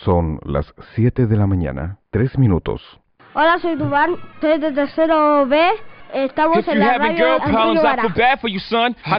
Son las 7 de la mañana, 3 minutos. Hola, soy Dubán, soy de tercero B. Estamos en la radio de Antonio Vara.